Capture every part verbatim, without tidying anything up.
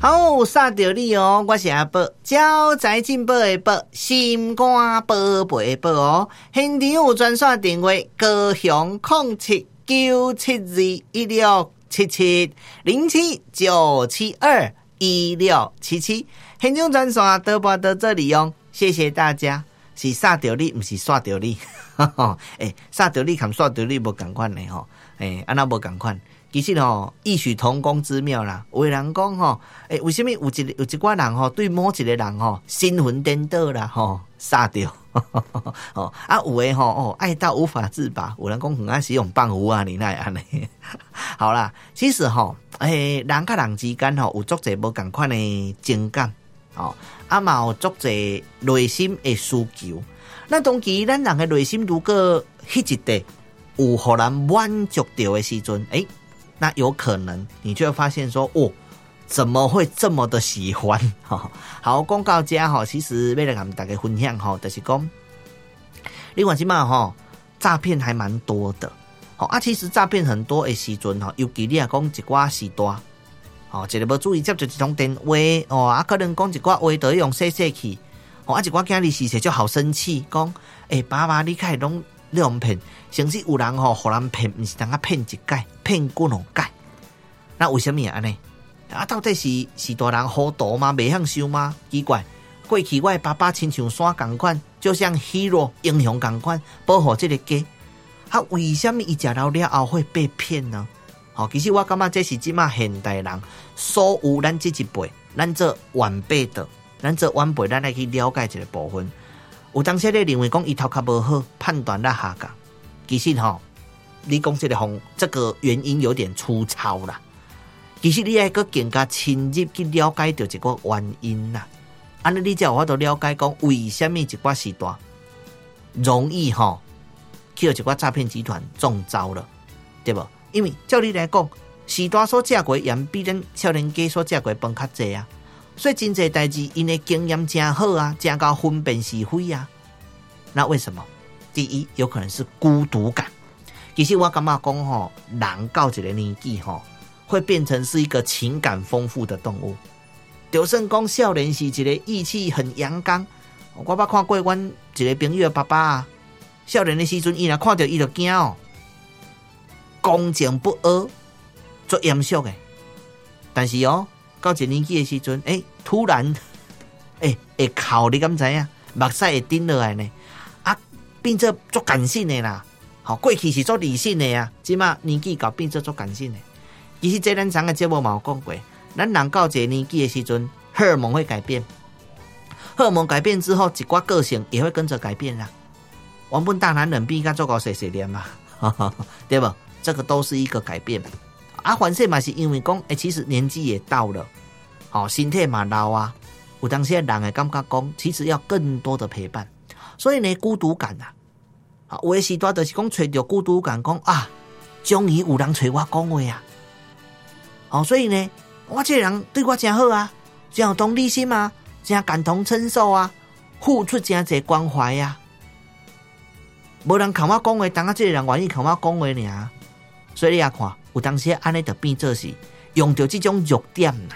好，杀到你哦！我是阿宝，招财进宝的宝，心肝宝贝宝哦。现场有专线电话：高雄零七九七二一六七七零七九七二一六七七。现场专线都拨到这里哦，谢谢大家。是杀到你，不是刷到你。诶，杀到你跟刷到你无同款的吼，诶，安那无同款。其实吼，异曲同工之妙啦。有的人讲吼，诶，为什么有一有一寡人吼，对某一个人吼，神魂颠倒啦吼，杀掉。哦，啊，有的吼，哦，爱到无法自拔。有人讲很爱使用棒壶啊，你那安尼。好啦，其实吼，诶，人甲人之间吼，有足侪无同款的情感，哦，啊嘛有足侪内心的需求。那当其咱人的内心如果迄一块有互人满足到的时阵，诶。那有可能你就会发现说，哦，怎么会这么的喜欢？好，讲到这哈，其实为了跟大家分享哈，就是讲，你看现在哈，诈骗还蛮多的。好啊，其实诈骗很多的时阵哈，尤其你啊讲一寡时段，哦，一个无注意接就一通电话，哦啊，可能讲一寡话都用说说去，哦啊，一寡囝己时就好生气，讲，诶、欸，爸爸你开拢。你用骗，甚至有人吼，互人骗，不是单个骗一届，骗几两届。那为什么安尼？啊，到底是是大人糊涂吗？未晓想吗？奇怪，过去我的爸爸亲像山同款，就像 hero 英雄同款，保护这个家。啊，为什么伊食老了后会被骗呢？好、哦，其实我感觉这是即马现代人所有咱这一辈，咱做晚辈的，咱做晚辈，咱来去了解这个部分。有当时咧认为讲伊头壳无好，判断啦下降。其实吼，你讲这个方这个原因有点粗糙啦。其实你还个更加深入去了解到一个原因啦。安尼你才有法度了解讲为什么一寡时段容易吼，去到一寡诈骗集团中招了，对不？因为照你来讲，时段所食过盐比咱少年家所食过饭较济啊。所以真侪代志，因的经验真好啊，真够分辨是非啊。那为什么？第一，有可能是孤独感。其实我感觉讲吼，人到一个年纪吼，会变成是一个情感丰富的动物。就算讲少年是一个意气很阳刚，我捌看过阮一个朋友的爸爸啊，少年的时阵，伊若看到伊就惊哦，公正不阿，足严肃的。但是哦。到一年纪的时阵，诶、欸，突然，诶、欸，会哭，你敢知影？目屎会顶落来呢，啊，变做足感性的啦。好，过去是足理性的啊，即马年纪到变做足感性的。其实这咱上个节目嘛有讲过，咱人到一个年纪的时阵，荷尔蒙会改变，荷尔蒙改变之后，一寡个性也会跟着改变啦。原本大男人变甲足够细细念嘛，对不？这个都是一个改变。啊，反正嘛是因为讲，诶、欸，其实年纪也到了，好、哦，身体嘛老啊，有当时人会感觉讲，其实要更多的陪伴，所以呢，孤独感啊，好，有的时段就是讲找到孤独感，讲啊，终于有人找我讲话啊，好、哦，所以呢，我这个人对我真好啊，真有同理心啊，真感同身受啊，付出真侪关怀啊，无人跟我讲话，当我这个人愿意跟我讲话尔，所以你也看。有当时安尼就变做是用到这种弱点啦，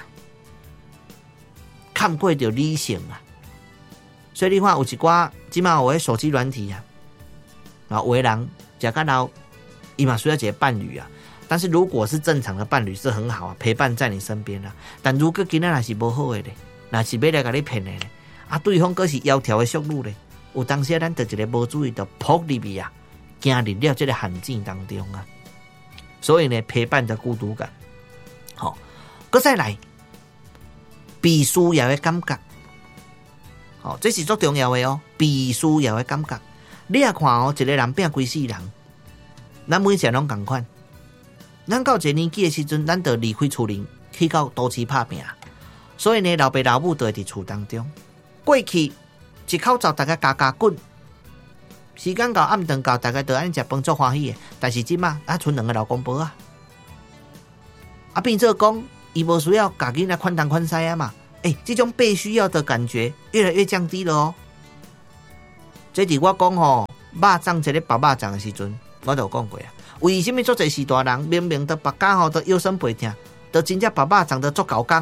看过着理性啊，所以你看有一寡即马有诶手机软体啊，然后有的人食到老，伊嘛需要一个伴侣啊。但是如果是正常的伴侣是很好啊，陪伴在你身边啊。但如果今仔若是无好诶咧，若是要来甲你骗诶咧，啊对方佫是窈窕诶淑女咧，有当时咱就一个无注意就扑入去啊，行入了这个陷阱当中啊。所以呢，陪伴的孤独感，好、哦，搁再来，被需要的感觉，好、哦，这是最重要的哦。被需要的感觉，你也看哦，一个人变几世人，咱每个人拢同款。咱到一个年纪的时阵，咱就离开厝里，去到都市打拼。所以呢，老爸老母都会伫厝当中。过去一口罩大家加加滚。时间到暗顿到，大家都安尼食饭足欢喜的。但是即马啊，剩两个老公婆啊，啊变做讲，伊无需要家己来宽东宽西啊嘛。诶、欸，这种被需要的感觉越来越降低了哦。这伫我讲吼，肉粽一个白肉粽的时阵，我就讲过啊。为什么做这时大人明明都白家吼都腰酸背痛，都真正白肉粽都足够工啊？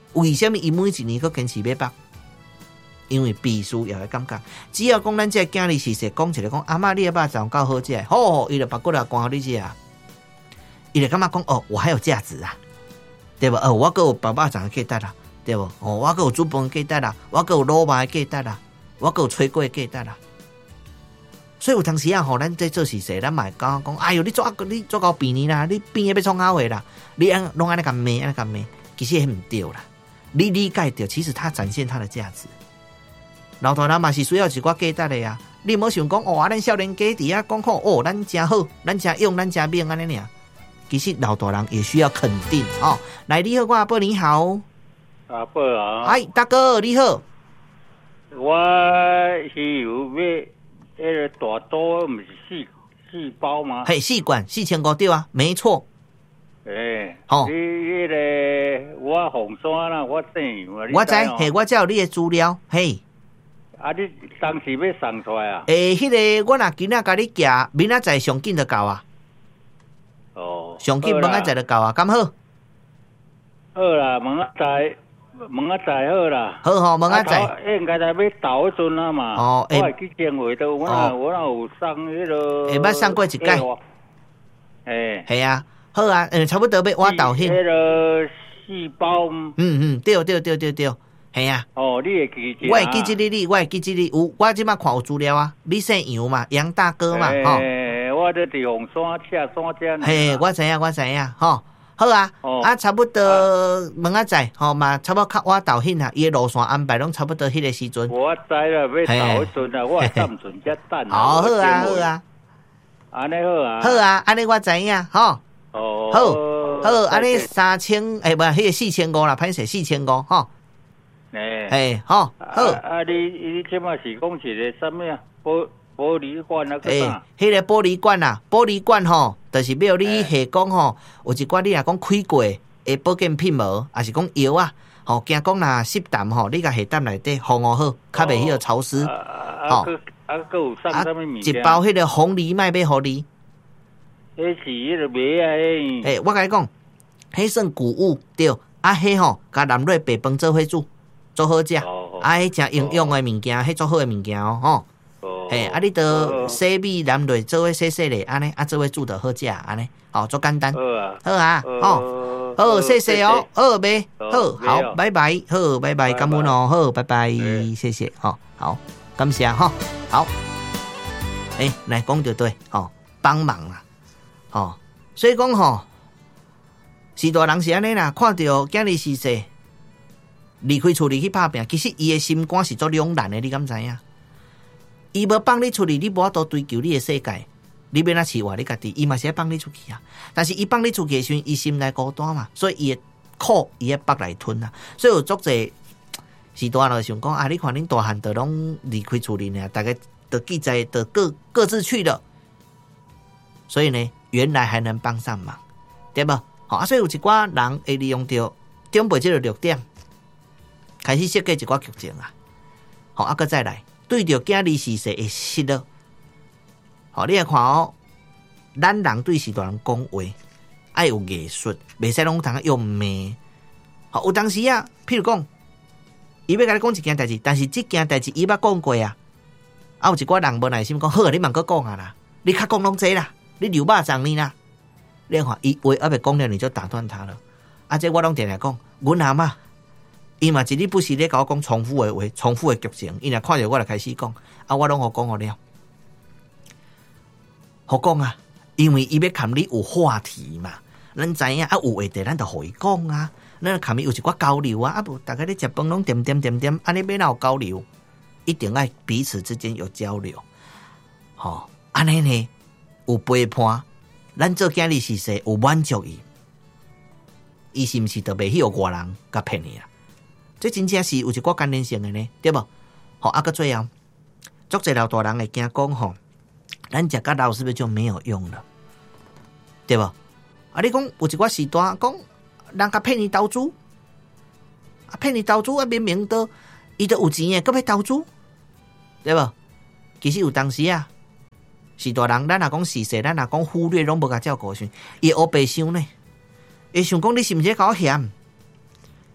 为什么伊每一年佫坚持要捌？因为必须要会感觉，只要讲咱这囝儿是说讲一个讲阿嬷你的肉粽够好食，好，伊就把过来关好你食啊，伊就感觉讲哦，我还有价值啊，对不？哦，我佫有包肉粽的价值啦，对不？哦，我佫有煮饭的价值啦，我佫有卤肉的价值啦，我佫有炊粿的价值啦。所以有当时啊，吼，咱在做事时，咱嘛会讲讲，哎呦，你做你做到病年啦，你变的要创啥话啦？你安拢安尼甲骂，安尼甲骂，其实迄唔对啦。你理解到，其实它展现它的价值。老大人嘛是需要一寡价值的呀。你莫想讲哦，咱少年家底下讲讲哦，咱真好，咱真用，咱真命安尼尔。其实老大人也需要肯定哦。来，你好，我阿伯你好。 阿伯啊。 哎，大哥你好。 我是有买那个大刀，不是四四包吗？ 嘿，四罐四千五对啊，没错。 诶， 哦， 你迄个我红山啦，我姓杨啊， 我知，嘿，我知有你的资料，嘿。 啊，你当时要送出来啊？ 诶，迄、那个我若今仔甲你寄，明仔载上紧就到啊。 哦， 上紧明仔载就到啊，咁好。 好啦，明仔载，明仔载好啦。 好吼，明仔载。 应该在要倒迄阵啊嘛。 哦， 我会去电话到，我那我那有送迄个。 会捌送过一届。 诶。 系啊，好啊，嗯，差不多要我倒迄。 迄个四包。 嗯嗯，对对对对对。系啊， 哦，你会记住、啊？ 我会记这你，我会记这你有，我即马看有资料啊。你姓杨嘛，杨大哥嘛，吼、 欸。我伫地红山赤山遮。 嘿，我知影，我知影，吼。好啊，哦、啊，差不多明仔载，吼嘛，差不多较我倒hin啊，伊路线安排拢差不多迄个时阵。 我知啦，要倒迄阵啊，我站阵才等。 哦，好啊，好啊， 安尼好啊， 好啊，安尼我知影，吼。 哦， 好，好，安尼三千，诶，不，迄个四千五啦，歹势四千五，吼。 诶， 诶，好，好。 啊，你你即马是讲一个什么啊？玻玻璃罐啊？ 诶，迄个玻璃罐啊，玻璃罐吼，就是要你下讲吼，有一寡你若讲开过诶保健品无，还是讲药啊，吼，惊讲若湿淡吼，你甲下淡内底烘好好，较袂迄个潮湿。 吼，啊，佮有送什么物件？ 一包迄个红藜麦要互你。 迄是迄个麦啊，迄。 诶，我甲你讲，迄算谷物对，啊，迄吼，甲南瑞白饭做伙煮。做好食， 哦、 啊，迄真营养的物件，迄做好的物件哦，吼。哦。嘿，啊，你得洗米南瑞做伙洗洗咧，安尼啊，做伙煮得好食，安尼，哦，做简单。 好啊。 好啊，哦，好，谢谢哦，好呗，好，好，拜拜，好，拜拜，感恩哦，好，拜拜，谢谢，好，好，感谢哈，好。诶，来讲就对，哦，帮忙啦，哦，所以讲吼，是大人是安尼啦，看到囝儿逝世。离开厝里去拍拼，其实伊的心肝是做两难的，你敢知影？伊无放你出去，你无法度追求你的世界，你要哪饲活你家己，伊嘛是要放你出去啊。但是伊放你出去的时候，伊心内孤单嘛，所以伊的苦伊要腹来吞啊。所以有足侪是大人想讲啊，你看恁大汉都拢离开厝里呢，大家都记在都各各自去了，所以呢，原来还能帮上忙，对不？好啊，所以有一寡人会利用到长辈这个弱点。开始设计一寡剧情啊，好啊，搁再来对着囝儿逝世的失落，好，你来看哦，咱人对时大人讲话，爱有艺术，袂使拢通用骂。好，有当时啊，譬如讲，伊要甲你讲一件代志，但是这件代志伊捌讲过啊，啊有一寡人无耐心讲，好啊，你慢搁讲啊啦，你较讲拢济啦，你留肉粽呢啦，你看伊话还袂讲了，你就打断他了，啊，这我拢定来讲，阮阿嬷。伊嘛一日不时咧甲我讲重复的话，重复的剧情，伊若看着我就开始讲，啊，我拢好讲好了，好讲啊，因为伊要看你有话题嘛，咱知影啊有话题，咱就互伊讲啊，咱看伊有一寡交流啊，啊不，大家咧食饭拢点点点点，安尼要哪有交流？一定爱彼此之间有交流，吼、哦，安尼呢有陪伴，咱做囝儿逝世有满足伊，伊是毋是特别迄个外人甲骗你啊？这真正是有一个关联性的呢，对不？好，啊个最后，足侪老大人会惊讲吼，咱食甲老是不是就没有用了，对不？啊，你讲有一个时段讲，人甲骗你投资，啊骗你投资啊，明明都伊都有钱的，搁要投资，对不？其实有当时啊，是大人，咱若讲事实，咱若讲忽略，拢无甲照顾时，伊黑白想呢，伊想讲你是毋是甲我嫌？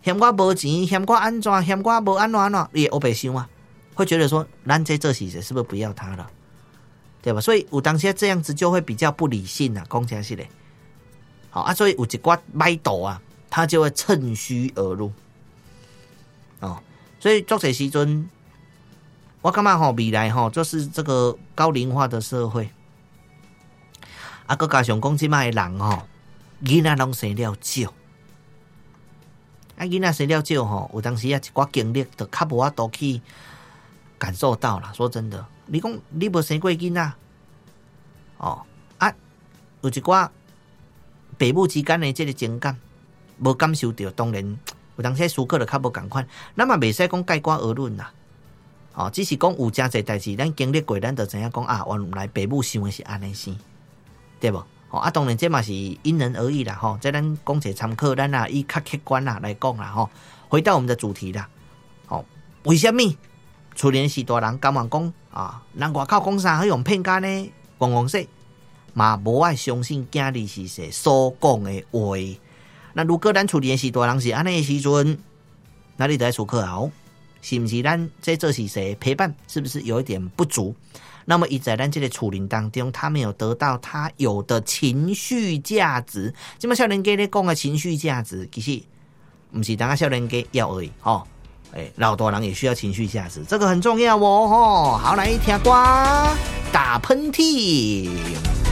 嫌我无钱，嫌我安怎，嫌我无安怎安怎，你也黑白想啊，会觉得说，咱这做事是不是不要他了，对吧？所以有当时这样子就会比较不理性啊，讲真是嘞。好啊，所以有一寡歹徒啊，他就会趁虚而入。哦，所以做这时阵，我感觉吼未来吼就是这个高龄化的社会，啊，佮加上讲即卖人吼，囡仔拢生了少，啊，囡仔生了少吼，有当时啊一寡经历就较无法度去感受到啦。说真的，你讲你无生过囡仔，哦啊，有一寡父母之间的这个情感无感受到，当然。有当时思考就较无共款，咱嘛袂使讲盖棺而论啦。哦，只是讲有真侪代志，咱经历过，咱就知影讲啊，原来父母想的是安尼先，对无？哦啊，当然这嘛是因人而异啦，吼、哦。这咱讲者参考，咱啊以较客观啦来讲啦，吼、哦。回到我们的主题啦，哦，为什么厝里是大人敢问讲啊？人外口讲啥，去用骗家呢？讲讲说嘛，无爱相信囝儿是谁所讲的话。那如果咱处理的是大人是安尼的时阵，那你就要思考好，是不是咱在这时谁陪伴是不是有一点不足？那么，以在咱这个处理当中，他没有得到他有的情绪价值。这么少年家咧讲的情绪价值，其实不是当个少年家要而已哦。哎，老大人也需要情绪价值，这个很重要哦。吼，好，来听歌，打喷嚏。